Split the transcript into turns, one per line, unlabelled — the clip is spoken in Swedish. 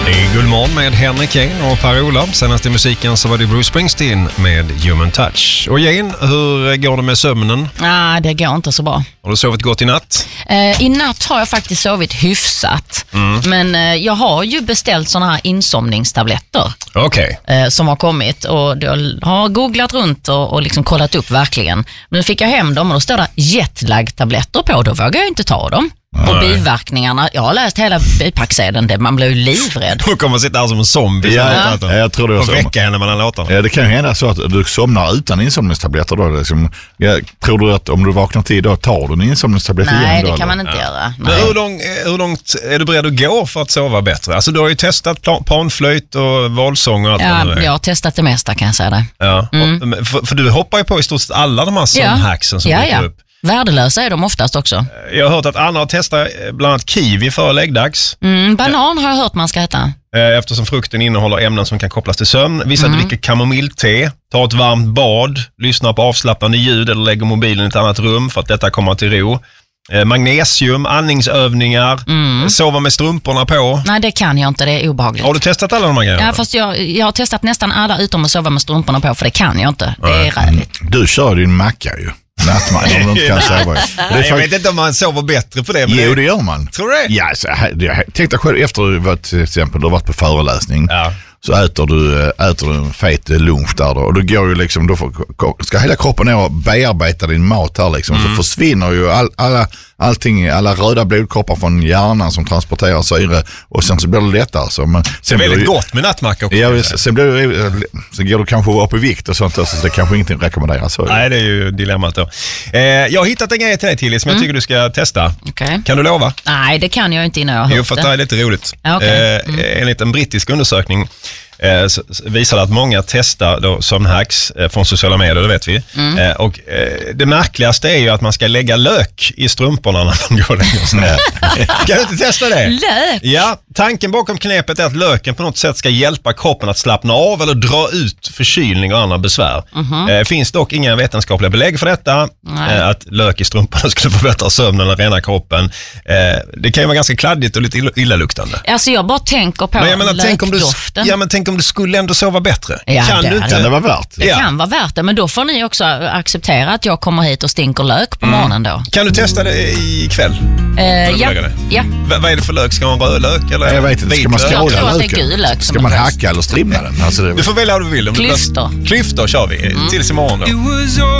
Det är Guldmorgon med Henrik Kane och Per-Ola. Senast i musiken så var det Bruce Springsteen med Human Touch. Och Jane, hur går det med sömnen?
Det går inte så bra.
Har du sovit gott i natt?
I natt har jag faktiskt sovit hyfsat. Men jag har ju beställt såna här insomningstabletter.
Okej.
Som har kommit. Och jag har googlat runt och liksom kollat upp verkligen. Men nu fick jag hem dem och då står det jetlag-tabletter på. Då vågar jag inte ta dem. Och biverkningarna, jag har läst hela bipacksedeln, man blir ju livrädd.
Du kommer sitta här som en zombie.
Jag tror det är
och
så.
väcka henne mellan låtarna.
Ja, det kan ju hända så att du somnar utan insomningstabletter då. Liksom, tror du att om du vaknar till idag tar du en insomningstablett igen?
Nej,
då,
det kan
eller?
man inte göra.
Men hur långt är du beredd att gå för att sova bättre? Alltså du har ju testat panflöjt och valsång och allt.
Jag har testat det mesta, kan jag säga det.
Ja. För du hoppar ju på i stort sett alla de här sömnhacksen som dyker upp.
Värdelösa är de oftast också.
Jag har hört att andra har testat bland annat kiwi före läggdags.
Banan har jag hört man ska äta.
Eftersom frukten innehåller ämnen som kan kopplas till sömn. Vissa dricker kamomillte, tar ett varmt bad, lyssnar på avslappnande ljud eller lägger mobilen i ett annat rum för att detta kommer till ro. Magnesium, andningsövningar, sova med strumporna på.
Nej, det kan jag inte, det är obehagligt.
Har du testat alla de här grejerna?
Ja, fast jag har testat nästan alla utom att sova med strumporna på, för det kan jag inte. Det är räligt.
Du kör din macka ju. Nattman, om du inte kan sova.
Jag vet inte om man sover bättre på det.
Jo, det gör man.
Tror du det?
Ja, jag tänkte själv efter till exempel du har varit på föreläsning. Ja. Så äter du en fet lunch där då. Och då går ju liksom, då ska hela kroppen ner och bearbeta din mat här liksom. Så försvinner ju alla röda blodkroppar från hjärnan som transporterar syre. Och sen så blir det lättare. Så
det är väldigt gott med nattmacka också.
Ja, sen går du kanske upp i vikt och sånt. Så det kanske inte rekommenderas.
Nej, det är ju dilemmat då. Jag har hittat en grej till dig, Tilly, som jag tycker du ska testa.
Okay.
Kan du lova?
Nej, det kan jag inte innan jag har hört det.
Jo, för att det är lite roligt.
Okay.
Enligt en brittisk undersökning visade att många testar då sömnhacks från sociala medier, det vet vi. Och det märkligaste är ju att man ska lägga lök i strumporna när man går längre. Kan du inte testa det?
Lök?
Ja, tanken bakom knepet är att löken på något sätt ska hjälpa kroppen att slappna av eller dra ut förkylning och andra besvär. Finns dock inga vetenskapliga belägg för detta. Att lök i strumporna skulle förbättra sömnen eller rena kroppen. Det kan ju vara ganska kladdigt och lite illaluktande.
Alltså jag bara tänker på lökdoften.
Tänk om du skulle ändå sova bättre.
Ja,
kan det
vara värt det?
Det kan vara värt det, men då får ni också acceptera att jag kommer hit och stinker lök på morgonen då.
Kan du testa det ikväll?
Ja.
Vad är det för lök? Ska man rödlök eller
jag vet inte. Ska man
jag tror att det är gul lök.
Ska man hacka eller strimla den? Alltså
du får välja vad du vill.
Klyftor.
Klyftor kör vi tills imorgon då.